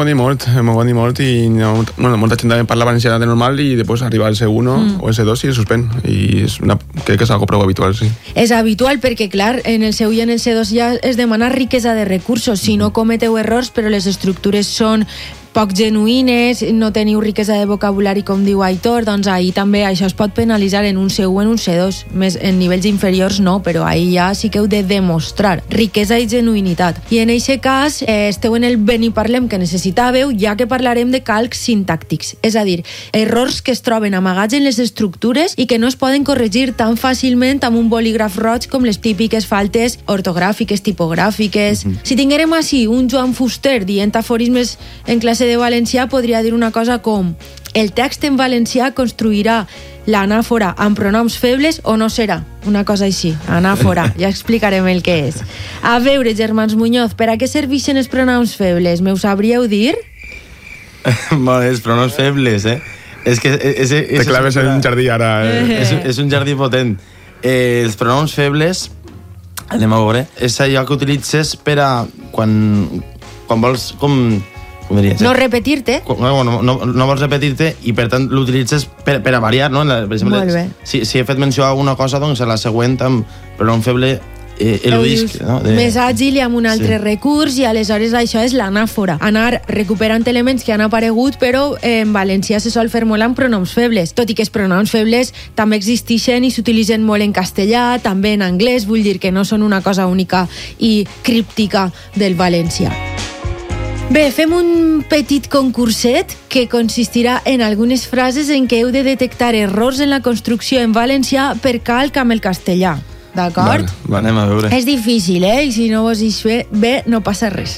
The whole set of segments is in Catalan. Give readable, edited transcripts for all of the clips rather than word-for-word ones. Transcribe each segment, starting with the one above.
van dir molt i molta gent també parla valencià de normal i després arriba el C1 o el C2 i el suspèn i crec que és algo prou habitual, sí. És habitual perquè, clar, en el C1 i en el C2 ja es demana riquesa de recursos, si no cometeu errors però les estructures són poc genuïnes, no teniu riquesa de vocabulari com diu Aitor, doncs ahir també això es pot penalitzar en un C1 o en un C2, més en nivells inferiors no, però ahir ja sí que heu de demostrar riquesa i genuïnitat. I en aquest cas esteu en el beniparlem que necessitàveu, ja que parlarem de calcs sintàctics, és a dir, errors que es troben amagats en les estructures i que no es poden corregir tan fàcilment amb un bolígraf roig com les típiques faltes ortogràfiques, tipogràfiques. Si tinguérem així un Joan Fuster dient aforismes en classe de valencià, podria dir una cosa com: el text en valencià construirà l'anàfora amb pronoms febles o no serà? Una cosa així, anàfora, ja explicarem el que és. A veure, germans Muñoz, per a què serveixen els pronoms febles? Me ho sabríeu dir? Els pronoms febles, És que... Te claves en un jardí ara. És un jardí potent. Els pronoms febles, anem a veure, és allò que utilitzes per a... Quan vols no repetir-te. No vols repetir-te i per tant l'utilitzes per a variar, no? Per exemple, si he fet menció a una cosa, doncs a la següent amb pronom feble eludisc, no? Més àgil i amb un altre recurs, i aleshores això és l'anàfora, anar recuperant elements que han aparegut, però en valencià se sol fer molt amb pronoms febles, tot i que els pronoms febles també existeixen i s'utilitzen molt en castellà, també en anglès, vull dir que no són una cosa única i críptica del valencià. Bé, fem un petit concurset que consistirà en algunes frases en què heu de detectar errors en la construcció en valencià per calc amb el castellà. D'acord? Va, anem a veure. És difícil, i si no vos hi bé, no passa res.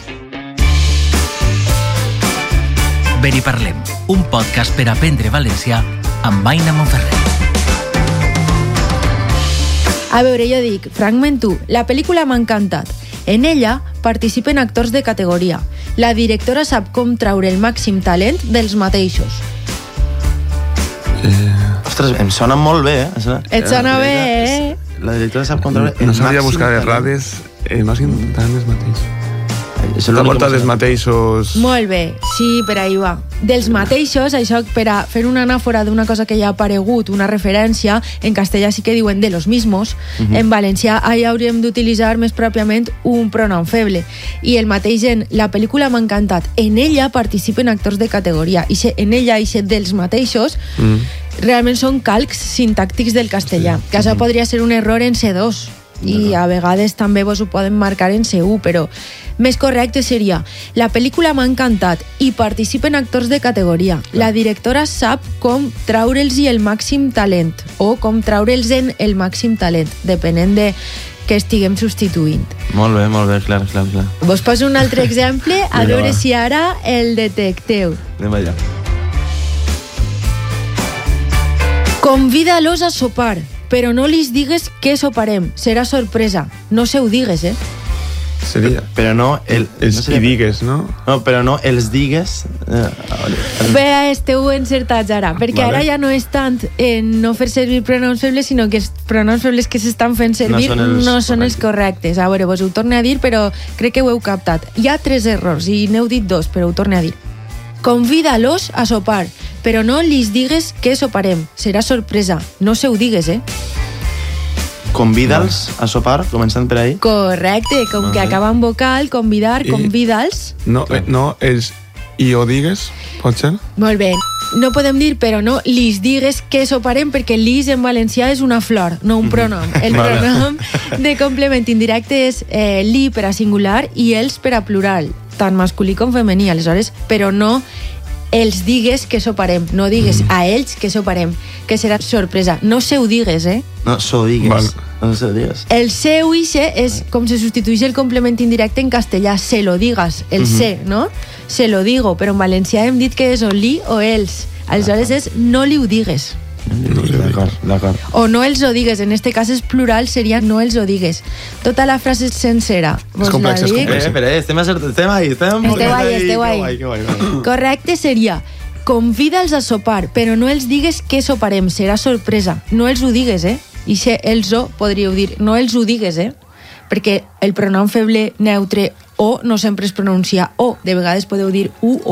Beniparlem, un podcast per aprendre valencià amb Aina Monferrer. A veure, jo dic, fragment 1. La pel·lícula m'ha encantat. En ella participen actors de categoria. La directora sap com traure el màxim talent dels mateixos. Ostres, em sona molt bé, Et sona bé, La directora sap com traure el màxim talent. No sabria buscar errades, el màxim talent dels mateixos. La volta dels mateixos... Molt bé, sí, per ahí va. Dels mateixos, això per a fer una anàfora d'una cosa que ja ha aparegut, una referència, en castellà sí que diuen de los mismos, en valencià ahí hauríem d'utilitzar més pròpiament un pronom feble. I el mateix en la pel·lícula m'ha encantat. En ella participen actors de categoria. I en ella, i dels mateixos, realment són calcs sintàctics del castellà. Que això podria ser un error en C2. I a vegades també vos ho poden marcar en C1, però més correcte seria: la pel·lícula m'ha encantat i participen actors de categoria. La directora sap com traure'ls el màxim talent, o com traure'ls el màxim talent, depenent de que estiguem substituint. Molt bé, clar. Vos poso un altre exemple, a veure si ara el detecteu. Anem allà. Convida-los a sopar, però no li digues què soparem. Serà sorpresa. No se ho digues, Seria... Però no... Els hi digues, no? No, però no els digues... Bé, esteu encertats ara, perquè ara ja no és tant en no fer servir pronoms febles, sinó que els pronoms febles que s'estan fent servir no són els correctes. A veure, vos ho torno a dir, però crec que ho heu captat. Hi ha 3 errors, i n'heu dit 2, però ho torno a dir. Convida-los a sopar, però no li digues què soparem. Serà sorpresa. No se ho digues, Convida'ls a sopar, començant per ahí. Correcte, com que acaba en vocal, convidar, convida'ls. No, els i ho digues, pot ser? Molt bé. No podem dir, però no lis digues què soparem, perquè lis en valencià és una flor, no un pronom. El pronom de complement indirecte és li per a singular i els per a plural, tant masculí com femení, aleshores, però no els digues que soparem, no digues a ells que soparem, que serà sorpresa. No se ho digues, No, se ho digues. No se ho digues. El se o ixe és com se substitueix el complement indirecte en castellà, se lo digas, el se, no? Se lo digo, però en valencià hem dit que és o li o els. Aleshores és no li ho digues. D'acord. O no els ho digues, en este cas és plural, seria no els ho digues. Tota la frase sencera. És complex, és complex. Espera, estem ahí. Correcte seria: convida'ls a sopar, però no els digues què soparem, serà sorpresa. No els ho digues, I si els ho podríeu dir, no els ho digues, perquè el pronom feble neutre o no sempre es pronuncia o. De vegades podeu dir u o